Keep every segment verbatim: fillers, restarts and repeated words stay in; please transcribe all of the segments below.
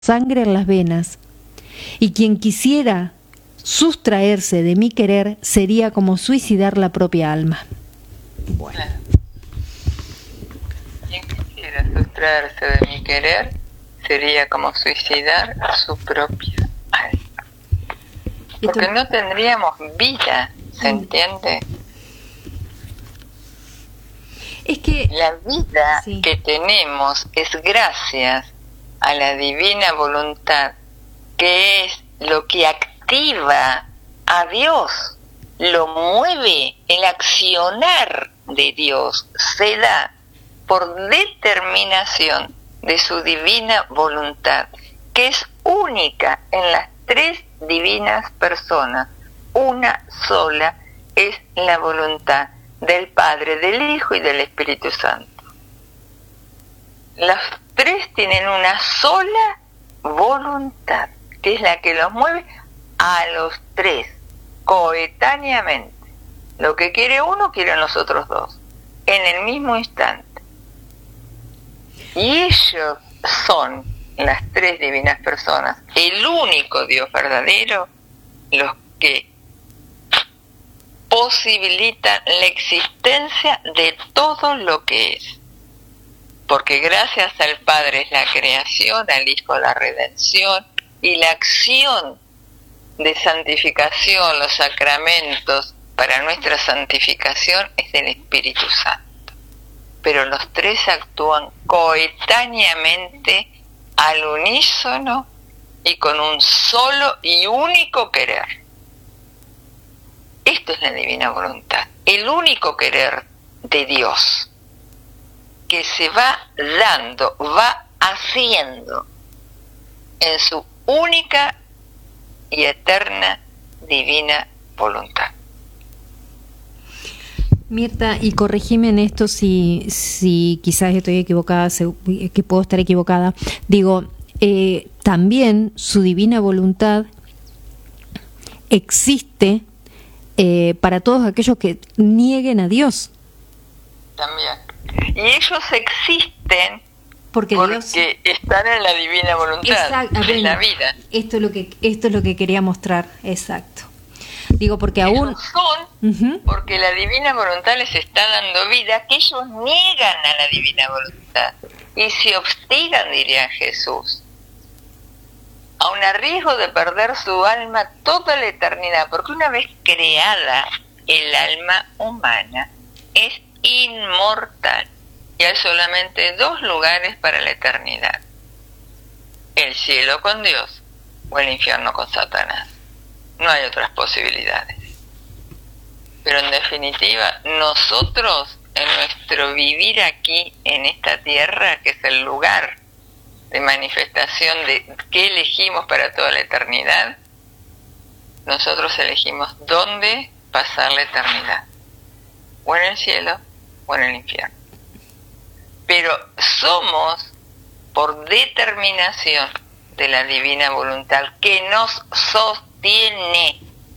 sangre en las venas, y quien quisiera sustraerse de mi querer sería como suicidar la propia alma. Bueno. Quien quisiera sustraerse de mi querer sería como suicidar su propia alma. Porque no tendríamos vida, ¿se entiende? Es que la vida sí. que tenemos es gracias a la divina voluntad, que es lo que activa a Dios, lo mueve, el accionar de Dios se da por determinación de su divina voluntad, que es única en las tres divinas personas. Una sola es la voluntad del Padre, del Hijo y del Espíritu Santo. Los tres tienen una sola voluntad, que es la que los mueve a los tres coetáneamente. Lo que quiere uno, quieren los otros dos, en el mismo instante. Y ellos son las tres divinas personas, el único Dios verdadero, los que posibilitan la existencia de todo lo que es. Porque gracias al Padre es la creación, al Hijo la redención y la acción de santificación, los sacramentos para nuestra santificación es del Espíritu Santo. Pero los tres actúan coetáneamente, al unísono y con un solo y único querer. Esto es la divina voluntad, el único querer de Dios, que se va dando, va haciendo en su única y eterna divina voluntad. Mirta, y corregime en esto si, si quizás estoy equivocada, que puedo estar equivocada. Digo, eh, también su divina voluntad existe eh, para todos aquellos que nieguen a Dios. También. Y ellos existen porque, porque Dios... están en la divina voluntad, exacto, en bueno, la vida. Esto es lo que esto es lo que quería mostrar, exacto. Digo, porque aún ellos son, uh-huh. porque la divina voluntad les está dando vida, que ellos niegan a la divina voluntad y se obstinan, diría Jesús, aun a riesgo de perder su alma toda la eternidad, porque una vez creada el alma humana es inmortal y hay solamente dos lugares para la eternidad: el cielo con Dios o el infierno con Satanás. No hay otras posibilidades. Pero en definitiva, nosotros en nuestro vivir aquí en esta tierra, que es el lugar de manifestación de qué elegimos para toda la eternidad, nosotros elegimos dónde pasar la eternidad, o en el cielo o en el infierno. Pero somos, por determinación de la divina voluntad que nos sostiene,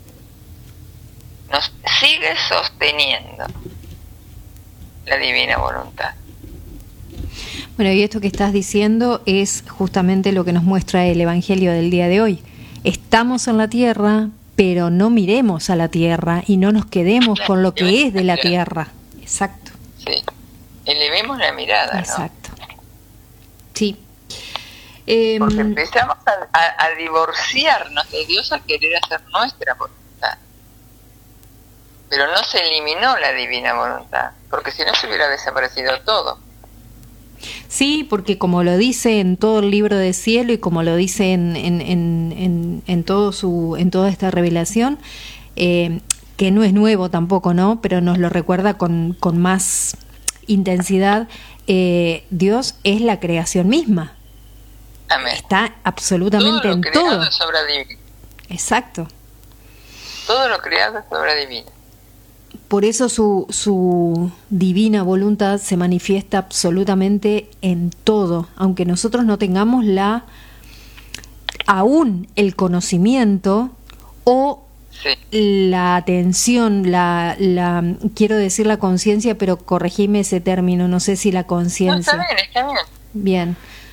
nos sigue sosteniendo la divina voluntad. Bueno, y esto que estás diciendo es justamente lo que nos muestra el Evangelio del día de hoy. Estamos en la tierra, pero no miremos a la tierra y no nos quedemos con lo que es de la tierra. Exacto. Sí, elevemos la mirada, exacto. ¿no? Sí. Eh, Porque empezamos a, a, a divorciarnos de Dios al querer hacer nuestra voluntad. Pero no se eliminó la divina voluntad, porque si no se hubiera desaparecido todo. Sí, porque como lo dice en todo el libro de cielo y como lo dice en, en, en, en, en, todo su, en toda esta revelación, eh, que no es nuevo tampoco, ¿no? Pero nos lo recuerda con, con más intensidad, eh, Dios es la creación misma. Amén. Está absolutamente todo lo en creado todo. Es obra divina. Exacto. Todo lo creado es obra divina. Por eso su, su divina voluntad se manifiesta absolutamente en todo, aunque nosotros no tengamos la aún el conocimiento o sí. la atención, la, la quiero decir la conciencia, pero corregime ese término, no sé si la conciencia. No, está bien, está bien. Bien. La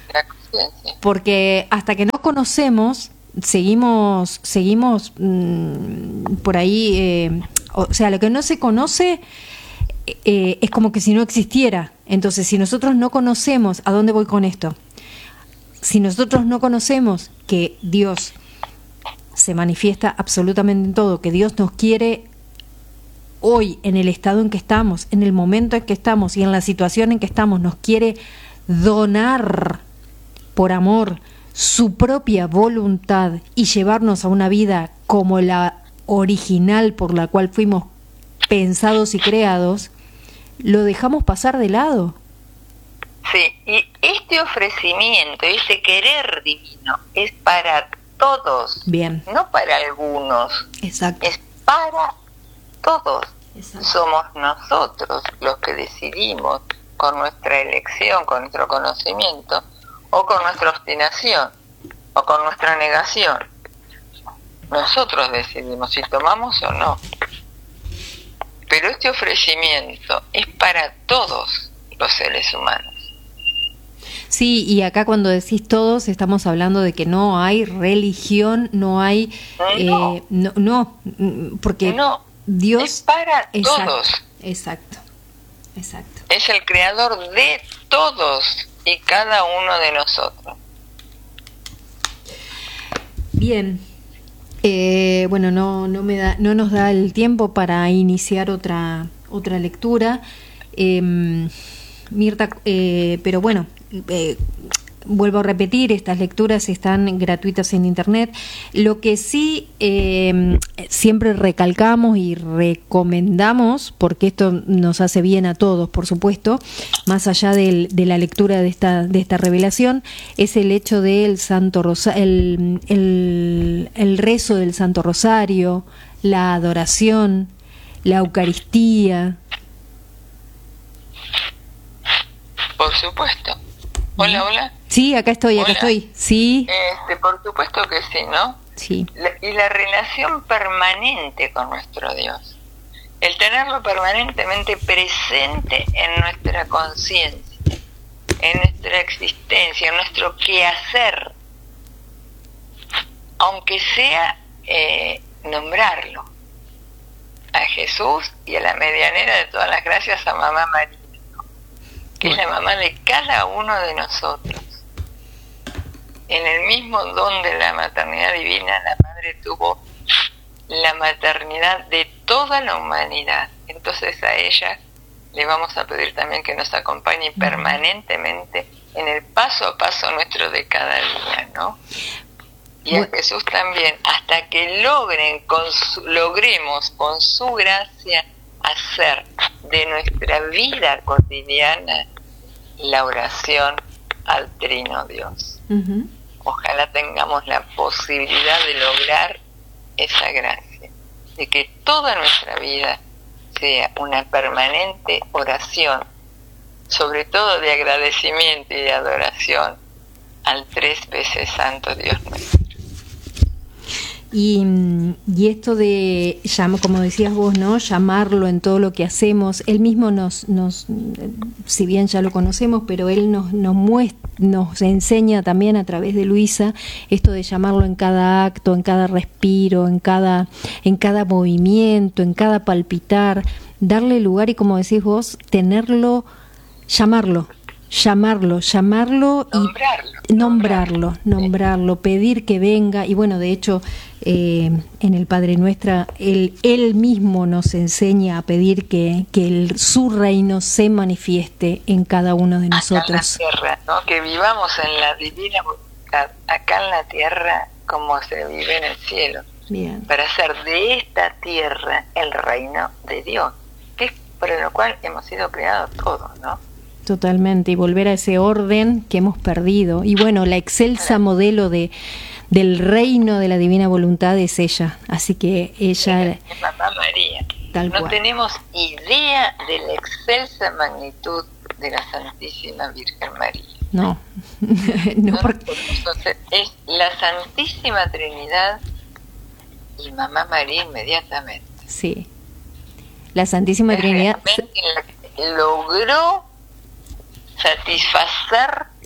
conciencia. Porque hasta que no conocemos, seguimos, seguimos mmm, por ahí, eh, o sea, lo que no se conoce eh, es como que si no existiera. Entonces, si nosotros no conocemos, ¿a dónde voy con esto? Si nosotros no conocemos que Dios se manifiesta absolutamente en todo, que Dios nos quiere hoy en el estado en que estamos, en el momento en que estamos y en la situación en que estamos, nos quiere donar por amor su propia voluntad y llevarnos a una vida como la original por la cual fuimos pensados y creados, lo dejamos pasar de lado. Sí, y este ofrecimiento, ese querer divino, es para todos. Bien. No para algunos. Exacto. Es para todos. Exacto. Somos nosotros los que decidimos con nuestra elección, con nuestro conocimiento, o con nuestra obstinación, o con nuestra negación. Nosotros decidimos si tomamos o no. Pero este ofrecimiento es para todos los seres humanos. Sí, y acá cuando decís todos, estamos hablando de que no hay religión, no hay... No, eh, no, no, porque no, Dios... es para exacto, todos. Exacto, exacto. Es el creador de todos y cada uno de nosotros. Bien. Eh, bueno, no, no, me da, no nos da el tiempo para iniciar otra, otra lectura. Eh, Mirta, eh, pero bueno... Eh, vuelvo a repetir, estas lecturas están gratuitas en internet. Lo que sí eh, siempre recalcamos y recomendamos, porque esto nos hace bien a todos, por supuesto, más allá del, de la lectura de esta de esta revelación, es el hecho del Santo Rosa, el, el, el rezo del Santo Rosario, la adoración, la Eucaristía. Por supuesto. Hola, hola. Sí, acá estoy, acá Hola. estoy. Sí. Este, por supuesto que sí, ¿no? Sí. La, y la relación permanente con nuestro Dios. El tenerlo permanentemente presente en nuestra conciencia, en nuestra existencia, en nuestro quehacer. Aunque sea eh, nombrarlo. A Jesús y a la medianera de todas las gracias, a Mamá María, que es la mamá de cada uno de nosotros. En el mismo don de la maternidad divina, la madre tuvo la maternidad de toda la humanidad. Entonces a ella le vamos a pedir también que nos acompañe permanentemente en el paso a paso nuestro de cada día, ¿no? Y a Jesús también, hasta que logren con su, logremos con su gracia hacer de nuestra vida cotidiana la oración al Trino Dios. Uh-huh. Ojalá tengamos la posibilidad de lograr esa gracia, de que toda nuestra vida sea una permanente oración, sobre todo de agradecimiento y de adoración al tres veces santo Dios nuestro. Y, y esto de, como decías vos, ¿no? Llamarlo en todo lo que hacemos, él mismo nos, nos si bien ya lo conocemos, pero él nos, nos muestra, nos enseña también a través de Luisa esto de llamarlo en cada acto, en cada respiro, en cada, en cada movimiento, en cada palpitar, darle lugar y, como decís vos, tenerlo, llamarlo. llamarlo, llamarlo y nombrarlo, nombrarlo, nombrarlo, pedir que venga. Y bueno, de hecho, eh, en el Padre Nuestra, él, él mismo nos enseña a pedir que, que el, su reino se manifieste en cada uno de nosotros. Acá en la tierra, ¿no? Que vivamos en la divina voluntad, acá en la tierra como se vive en el cielo. Bien. Para hacer de esta tierra el reino de Dios, que es para lo cual hemos sido creados todos, ¿no? Totalmente, y volver a ese orden que hemos perdido. Y bueno, la excelsa modelo de del reino de la divina voluntad es ella, así que ella es Mamá María. Tal no cual. Tenemos idea de la excelsa magnitud de la Santísima Virgen María. No, no, ¿No? porque Entonces, es la Santísima Trinidad y Mamá María inmediatamente. Sí, la Santísima es Trinidad realmente la que logró satisfacer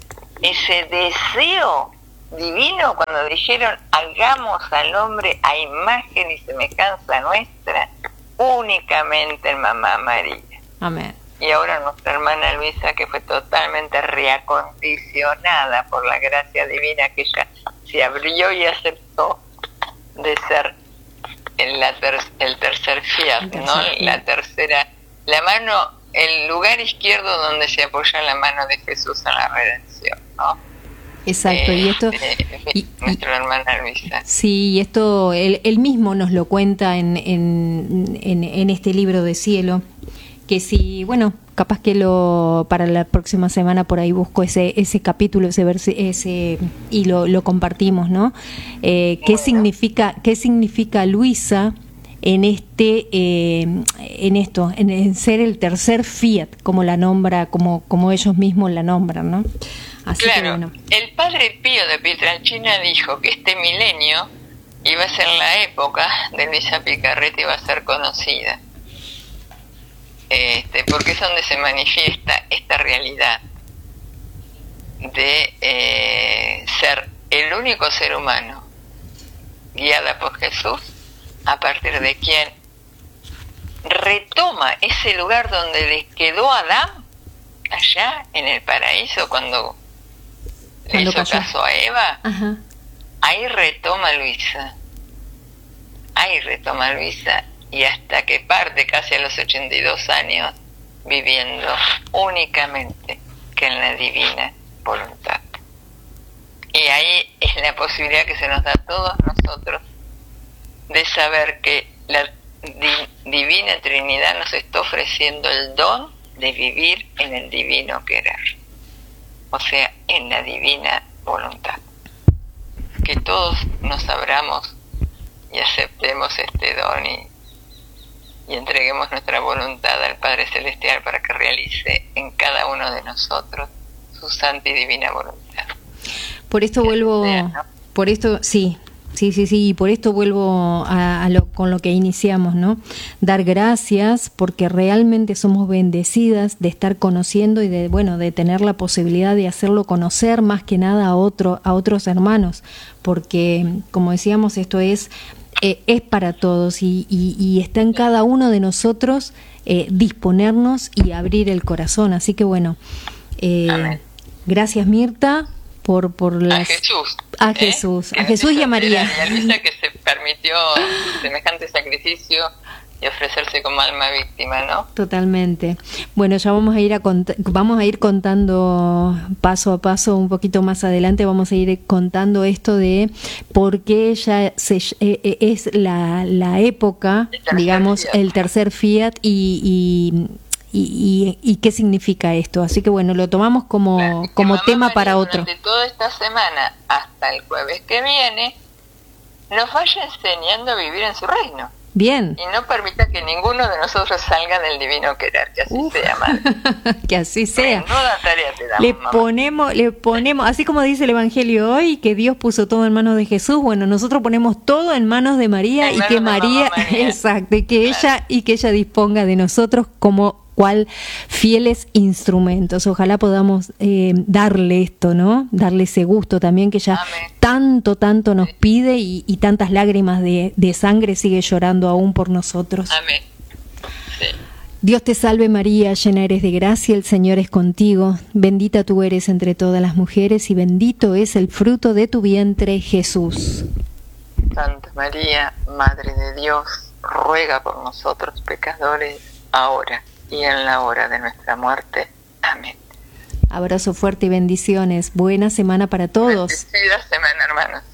ese deseo divino cuando dijeron hagamos al hombre a imagen y semejanza nuestra, únicamente en mamá María. Amén. Y ahora nuestra hermana Luisa, que fue totalmente reacondicionada por la gracia divina, que ella se abrió y aceptó de ser el, la ter, el tercer fiat, el tercer ¿no? Fiat. La tercera, la mano, el lugar izquierdo donde se apoya la mano de Jesús en la redención, ¿no? Exacto, eh, y esto... Eh, y, nuestra y, hermana Luisa. Sí, y esto él, él mismo nos lo cuenta en, en, en, en este libro de cielo, que si, bueno, capaz que lo para la próxima semana por ahí busco ese ese capítulo, ese verse, ese y lo, lo compartimos, ¿no? Eh, ¿Qué bueno. significa qué significa Luisa en este eh, en esto, en, en ser el tercer fiat, como la nombra, como como ellos mismos la nombran, ¿no? Así claro, que bueno. El padre Pío de Pietrelcina dijo que este milenio iba a ser la época de Luisa Picarreta, iba a ser conocida. Este, porque es donde se manifiesta esta realidad de eh, ser el único ser humano guiada por Jesús, a partir de quien retoma ese lugar donde les quedó a Adán, allá en el paraíso, cuando, cuando le hizo pasó. caso a Eva. Ajá. Ahí retoma Luisa, ahí retoma Luisa, y hasta que parte casi a los ochenta y dos años viviendo únicamente que en la divina voluntad. Y ahí es la posibilidad que se nos da a todos nosotros de saber que la di- divina Trinidad nos está ofreciendo el don de vivir en el divino querer, o sea, en la divina voluntad. Que todos nos abramos y aceptemos este don y y entreguemos nuestra voluntad al Padre Celestial para que realice en cada uno de nosotros su santa y divina voluntad. Por esto que vuelvo, sea, ¿no? por esto, sí, sí, sí, sí, y por esto vuelvo a, a lo, con lo que iniciamos, ¿no? Dar gracias porque realmente somos bendecidas de estar conociendo y de, bueno, de tener la posibilidad de hacerlo conocer más que nada a otro, a otros hermanos, porque, como decíamos, esto es Eh, es para todos y, y, y está en cada uno de nosotros eh, disponernos y abrir el corazón. Así que bueno, eh, gracias Mirta por por las... A Jesús. A ¿eh? Jesús, a Jesús y a María. Y a Luisa, que se permitió semejante sacrificio y ofrecerse como alma víctima, ¿no? Totalmente. Bueno, ya vamos a ir a cont- vamos a ir contando paso a paso, un poquito más adelante vamos a ir contando esto de por qué ella se, eh, es la, la época, digamos, fiat. el tercer fiat y, y, y, y, y qué significa esto. Así que bueno, lo tomamos como, claro, como tema para otro. Durante toda esta semana, hasta el jueves que viene, nos vaya enseñando a vivir en su reino. Bien. Y no permita que ninguno de nosotros salga del divino querer, que así Uf. sea, madre. Que así sea. Menuda tarea te damos, le mamá. ponemos, le ponemos, así como dice el Evangelio hoy, que Dios puso todo en manos de Jesús, bueno, nosotros ponemos todo en manos de María en y que María, María, exacto, y que claro. ella, y que ella disponga de nosotros como cual fieles instrumentos. Ojalá podamos eh, darle esto, ¿no? Darle ese gusto también que ella Amén. tanto, tanto nos sí. pide y, y tantas lágrimas de, de sangre sigue llorando aún por nosotros. Amén. Sí. Dios te salve María, llena eres de gracia, el Señor es contigo, bendita tú eres entre todas las mujeres y bendito es el fruto de tu vientre, Jesús. Santa María, Madre de Dios, ruega por nosotros pecadores, ahora y en la hora de nuestra muerte. Amén. Abrazo fuerte y bendiciones. Buena semana para todos. Bendecida semana, hermanos.